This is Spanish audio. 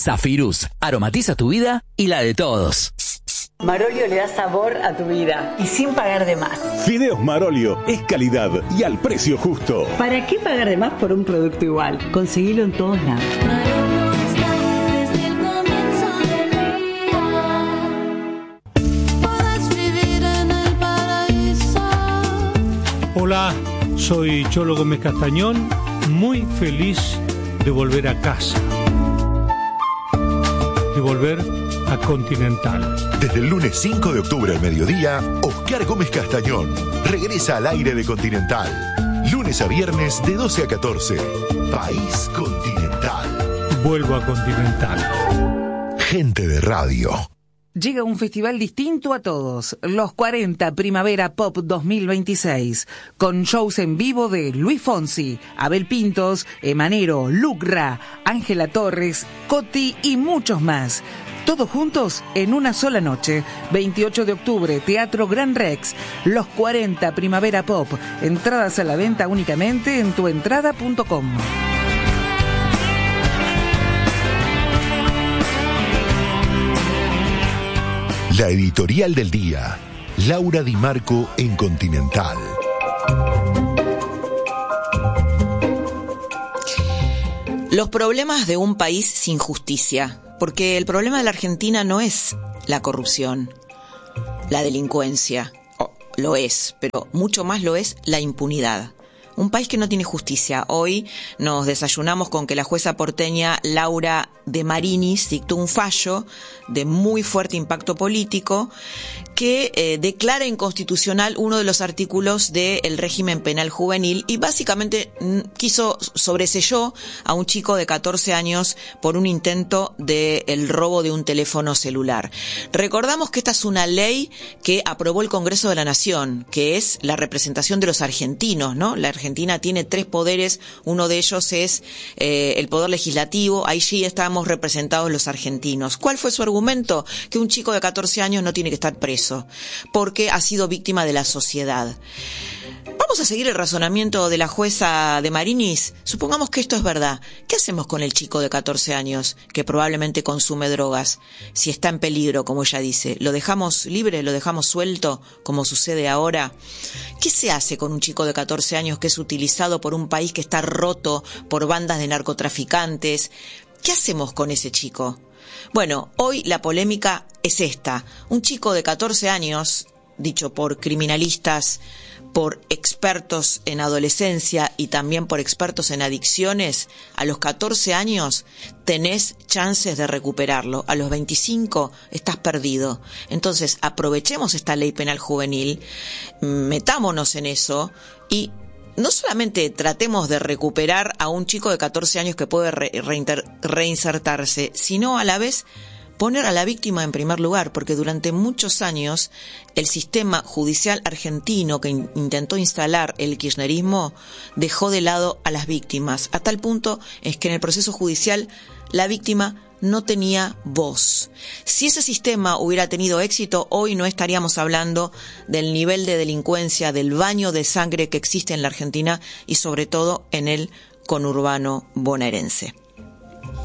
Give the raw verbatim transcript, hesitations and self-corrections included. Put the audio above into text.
Zafirus, aromatiza tu vida y la de todos. Marolio le da sabor a tu vida y sin pagar de más. Fideos Marolio es calidad y al precio justo. ¿Para qué pagar de más por un producto igual? Conseguilo en todos lados. Hola, soy Cholo Gómez Castañón, muy feliz de volver a casa, de volver a Continental. Desde el lunes cinco de octubre al mediodía, Oscar Gómez Castañón regresa al aire de Continental. Lunes a viernes de doce a catorce. País Continental. Vuelvo a Continental. Gente de radio. Llega un festival distinto a todos, los cuarenta Primavera Pop dos mil veintiséis, con shows en vivo de Luis Fonsi, Abel Pintos, Emanero, Lucra, Ángela Torres, Coti y muchos más. Todos juntos en una sola noche. veintiocho de octubre, Teatro Gran Rex. Los cuarenta Primavera Pop. Entradas a la venta únicamente en tuentrada punto com. La editorial del día. Laura Di Marco en Continental. Los problemas de un país sin justicia. Porque el problema de la Argentina no es la corrupción, la delincuencia, oh, lo es, pero mucho más lo es la impunidad. Un país que no tiene justicia. Hoy nos desayunamos con que la jueza porteña Laura de Marinis dictó un fallo de muy fuerte impacto político que eh, declara inconstitucional uno de los artículos del régimen penal juvenil y básicamente mm, quiso sobreselló a un chico de catorce años por un intento de el robo de un teléfono celular. Recordamos que esta es una ley que aprobó el Congreso de la Nación, que es la representación de los argentinos, ¿no? La Argentina tiene tres poderes, uno de ellos es eh, el poder legislativo, ahí sí estábamos representados los argentinos. ¿Cuál fue su argumento? Que un chico de catorce años no tiene que estar preso porque ha sido víctima de la sociedad. Vamos a seguir el razonamiento de la jueza de Marinis. Supongamos que esto es verdad. ¿Qué hacemos con el chico de catorce años que probablemente consume drogas? Si está en peligro, como ella dice, ¿lo dejamos libre? ¿Lo dejamos suelto, como sucede ahora? ¿Qué se hace con un chico de catorce años que es utilizado por un país que está roto por bandas de narcotraficantes? ¿Qué hacemos con ese chico? Bueno, hoy la polémica es esta. Un chico de catorce años, dicho por criminalistas, por expertos en adolescencia y también por expertos en adicciones, a los catorce años tenés chances de recuperarlo. A los veinticinco estás perdido. Entonces, aprovechemos esta ley penal juvenil, metámonos en eso y no solamente tratemos de recuperar a un chico de catorce años que puede re- reinter- reinsertarse, sino a la vez poner a la víctima en primer lugar, porque durante muchos años el sistema judicial argentino que in- intentó instalar el kirchnerismo dejó de lado a las víctimas, a tal punto es que en el proceso judicial la víctima no tenía voz. Si ese sistema hubiera tenido éxito, hoy no estaríamos hablando del nivel de delincuencia, del baño de sangre que existe en la Argentina y sobre todo en el conurbano bonaerense.